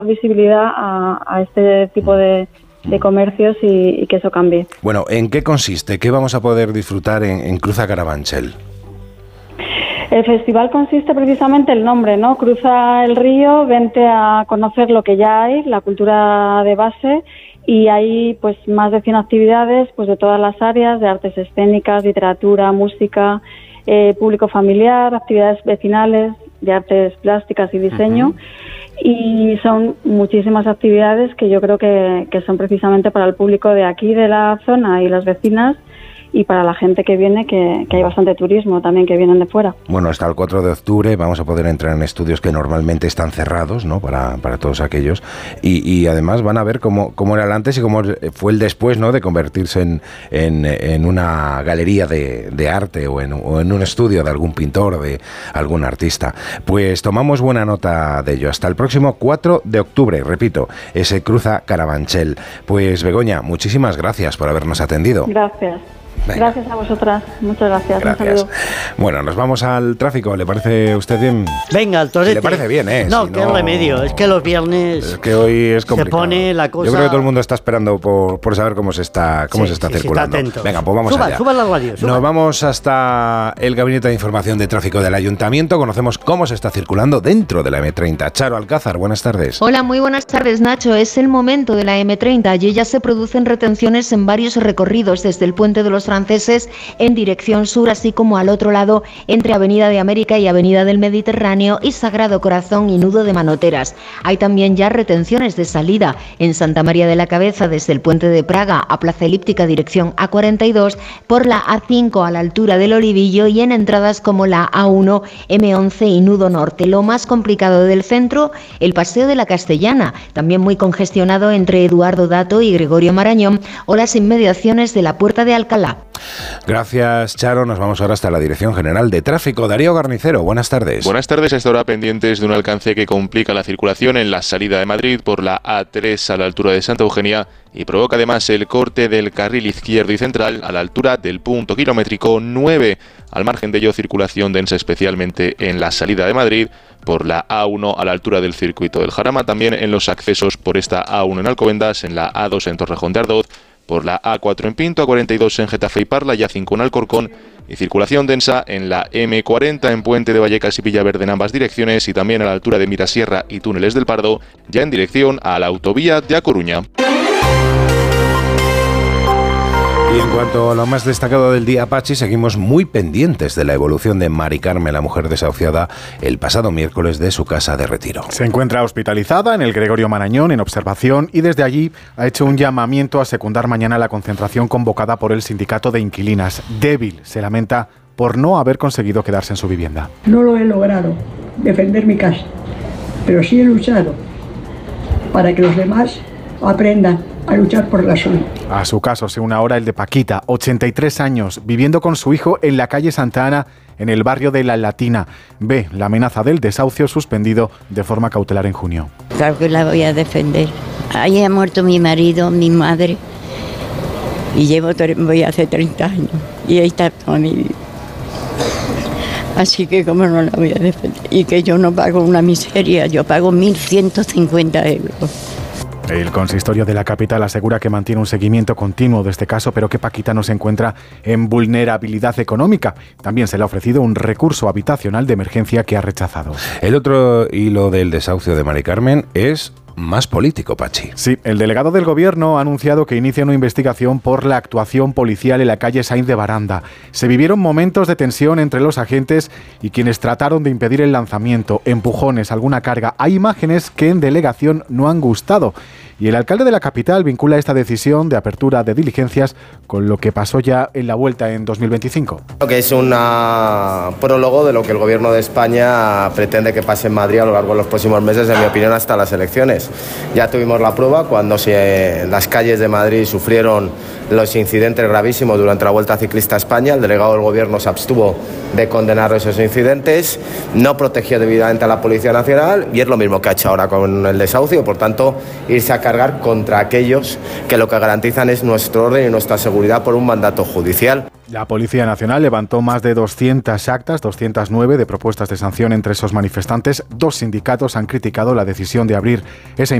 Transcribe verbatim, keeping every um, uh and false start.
visibilidad a, a este tipo de, de comercios y, y que eso cambie. Bueno, ¿en qué consiste? ¿Qué vamos a poder disfrutar en, en Cruza Carabanchel? El festival consiste precisamente el nombre, ¿no? Cruza el río, vente a conocer lo que ya hay, la cultura de base, y hay pues más de cien actividades pues de todas las áreas, de artes escénicas, literatura, música, eh, público familiar, actividades vecinales, de artes plásticas y diseño. Uh-huh. Y son muchísimas actividades que yo creo que, que son precisamente para el público de aquí, de la zona y las vecinas, y para la gente que viene, que, que hay bastante turismo también, que vienen de fuera. Bueno, hasta el cuatro de octubre vamos a poder entrar en estudios que normalmente están cerrados, ¿no? Para, para todos aquellos. Y, y además van a ver cómo, cómo era el antes y cómo fue el después, ¿no? De convertirse en, en, en una galería de, de arte o en, o en un estudio de algún pintor o de algún artista. Pues tomamos buena nota de ello. Hasta el próximo cuatro de octubre, repito, ese Cruza Carabanchel. Pues Begoña, muchísimas gracias por habernos atendido. Gracias. Venga. Gracias a vosotras, muchas gracias. Gracias. Bueno, nos vamos al tráfico. ¿Le parece a usted bien? Venga, al torete. Si le parece bien, ¿eh? No, si qué no... remedio. Es que los viernes. Es que hoy es complicado. Se pone la cosa. Yo creo que todo el mundo está esperando por, por saber cómo se está, cómo sí, se está sí, circulando. Sí, está Venga, pues vamos suba, allá. Suba la radio. Suba. Nos vamos hasta el Gabinete de Información de Tráfico del Ayuntamiento. Conocemos cómo se está circulando dentro de la eme treinta. Charo Alcázar, buenas tardes. Hola, muy buenas tardes, Nacho. Es el momento de la eme treinta. Allí ya se producen retenciones en varios recorridos, desde el Puente de los Franceses en dirección sur, así como al otro lado entre Avenida de América y Avenida del Mediterráneo y Sagrado Corazón y Nudo de Manoteras. Hay también ya retenciones de salida en Santa María de la Cabeza desde el Puente de Praga a Plaza Elíptica dirección A cuarenta y dos, por la A cinco a la altura del Olivillo y en entradas como la A uno, eme once y Nudo Norte. Lo más complicado del centro, el Paseo de la Castellana, también muy congestionado entre Eduardo Dato y Gregorio Marañón, o las inmediaciones de la Puerta de Alcalá. Gracias, Charo. Nos vamos ahora hasta la Dirección General de Tráfico. Darío Garnicero, buenas tardes. Buenas tardes. A esta hora pendientes de un alcance que complica la circulación en la salida de Madrid por la A tres a la altura de Santa Eugenia y provoca además el corte del carril izquierdo y central a la altura del punto kilométrico nueve. Al margen de ello, circulación densa especialmente en la salida de Madrid por la A uno a la altura del circuito del Jarama, también en los accesos por esta A uno en Alcobendas, en la A dos en Torrejón de Ardoz, por la A cuatro en Pinto, A cuarenta y dos en Getafe y Parla, y A cinco en Alcorcón, y circulación densa en la eme cuarenta en Puente de Vallecas y Villaverde en ambas direcciones, y también a la altura de Mirasierra y Túneles del Pardo, ya en dirección a la autovía de A Coruña. Y en cuanto a lo más destacado del día, Pachi, seguimos muy pendientes de la evolución de Mari Carmen, la mujer desahuciada el pasado miércoles de su casa de retiro. Se encuentra hospitalizada en el Gregorio Marañón en observación y desde allí ha hecho un llamamiento a secundar mañana la concentración convocada por el sindicato de inquilinas. Débil, se lamenta por no haber conseguido quedarse en su vivienda. No lo he logrado, defender mi casa, pero sí he luchado para que los demás aprendan a luchar por la suya. A su caso se une ahora el de Paquita, ochenta y tres años, viviendo con su hijo en la calle Santa Ana, en el barrio de La Latina. Ve la amenaza del desahucio suspendido de forma cautelar en junio. Claro que la voy a defender. Ahí ha muerto mi marido, mi madre, y llevo, voy hace treinta años, y ahí está toda mi vida. Así que cómo no la voy a defender. Y que yo no pago una miseria, yo pago mil ciento cincuenta euros. El consistorio de la capital asegura que mantiene un seguimiento continuo de este caso, pero que Paquita no se encuentra en vulnerabilidad económica. También se le ha ofrecido un recurso habitacional de emergencia que ha rechazado. El otro hilo del desahucio de Mari Carmen es más político, Pachi. Sí, el delegado del Gobierno ha anunciado que inicia una investigación por la actuación policial en la calle Sainz de Baranda. Se vivieron momentos de tensión entre los agentes y quienes trataron de impedir el lanzamiento, empujones, alguna carga. Hay imágenes que en delegación no han gustado. Y el alcalde de la capital vincula esta decisión de apertura de diligencias con lo que pasó ya en la vuelta en dos mil veinticinco. Creo que es un prólogo de lo que el Gobierno de España pretende que pase en Madrid a lo largo de los próximos meses, en mi opinión, hasta las elecciones. Ya tuvimos la prueba cuando se, las calles de Madrid sufrieron los incidentes gravísimos durante la Vuelta Ciclista a España. El delegado del Gobierno se abstuvo de condenar esos incidentes, no protegió debidamente a la Policía Nacional y es lo mismo que ha hecho ahora con el desahucio. Por tanto, irse a cargar contra aquellos que lo que garantizan es nuestro orden y nuestra seguridad por un mandato judicial. La Policía Nacional levantó más de doscientas actas, doscientas nueve, de propuestas de sanción entre esos manifestantes. Dos sindicatos han criticado la decisión de abrir esa